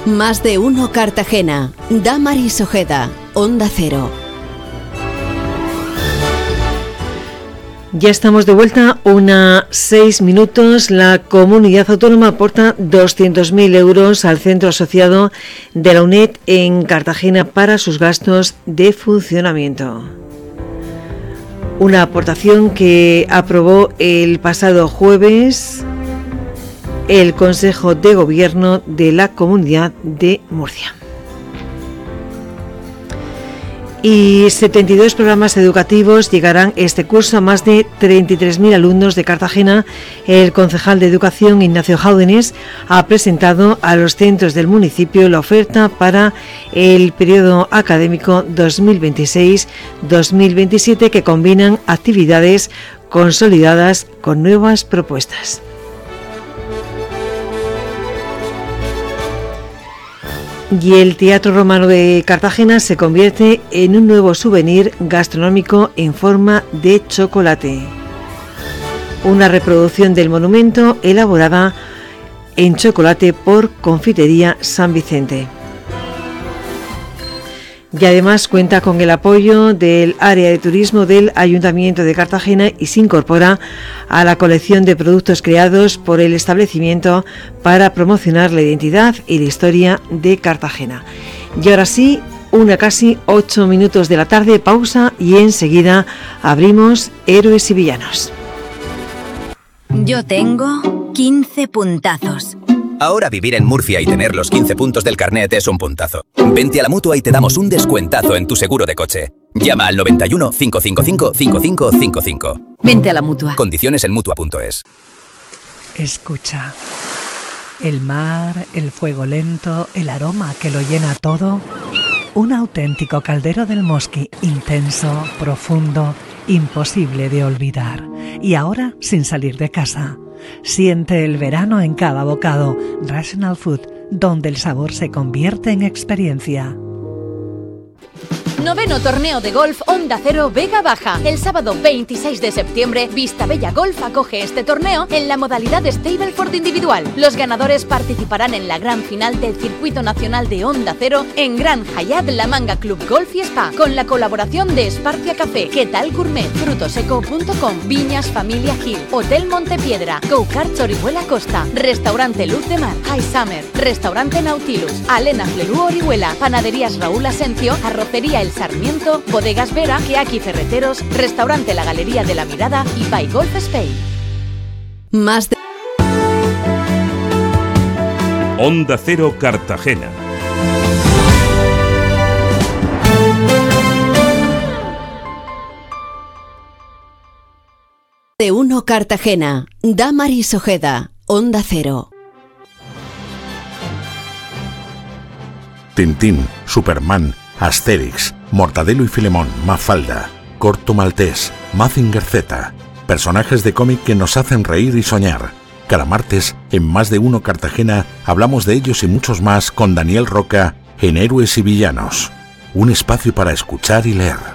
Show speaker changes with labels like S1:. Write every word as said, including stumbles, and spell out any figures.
S1: Más de uno Cartagena. Damaris Ojeda, Onda Cero.
S2: Ya estamos de vuelta, una seis minutos. La comunidad autónoma aporta doscientos mil euros al centro asociado de la UNED en Cartagena para sus gastos de funcionamiento. Una aportación que aprobó el pasado jueves el Consejo de Gobierno de la Comunidad de Murcia. Y setenta y dos programas educativos llegarán este curso a más de treinta y tres mil alumnos de Cartagena. El concejal de Educación, Ignacio Jáudenes, ha presentado a los centros del municipio la oferta para el periodo académico dos mil veintiséis dos mil veintisiete, que combinan actividades consolidadas con nuevas propuestas. Y el Teatro Romano de Cartagena se convierte en un nuevo souvenir gastronómico en forma de chocolate. Una reproducción del monumento elaborada en chocolate por Confitería San Vicente. Y además cuenta con el apoyo del área de turismo del Ayuntamiento de Cartagena y se incorpora a la colección de productos creados por el establecimiento para promocionar la identidad y la historia de Cartagena. Y ahora sí, una casi ocho minutos de la tarde, pausa y enseguida abrimos Héroes y Villanos.
S3: Yo tengo quince puntazos.
S4: Ahora vivir en Murcia y tener los quince puntos del carnet es un puntazo. Vente a la Mutua y te damos un descuentazo en tu seguro de coche. Llama al noventa y uno, cinco cinco cinco, cinco cinco cinco cinco.
S3: Vente a la Mutua.
S4: Condiciones en mutua punto es.
S5: Escucha. El mar, el fuego lento, el aroma que lo llena todo. Un auténtico caldero del Mosqui, intenso, profundo, imposible de olvidar. Y ahora sin salir de casa. Siente el verano en cada bocado. Rational Food, donde el sabor se convierte en experiencia.
S6: Noveno torneo de golf Onda Cero Vega Baja. El sábado veintiséis de septiembre, Vistabella Golf acoge este torneo en la modalidad Stableford individual. Los ganadores participarán en la gran final del Circuito Nacional de Onda Cero en Gran Hyatt La Manga Club Golf y Spa, con la colaboración de Esparcia Café, ¿Qué tal Gourmet, frutoseco punto com, Viñas Familia Gil, Hotel Montepiedra, Go-Kart Orihuela Costa, Restaurante Luz de Mar, High Summer, Restaurante Nautilus, Alena Flerú Orihuela, Panaderías Raúl Asencio, Arrocería El Sarmiento, Bodegas Vera, Keaki Ferreteros, Restaurante La Galería de la Mirada y By Golf Spain.
S1: Más de
S7: Onda Cero Cartagena.
S1: de uno Cartagena. Damaris Ojeda, Onda Cero.
S8: Tintín, Superman, Asterix, Mortadelo y Filemón, Mafalda, Corto Maltés, Mazinger Z. Personajes de cómic que nos hacen reír y soñar. Cada martes, en Más de Uno Cartagena, hablamos de ellos y muchos más con Daniel Roca en Héroes y Villanos. Un espacio para escuchar y leer.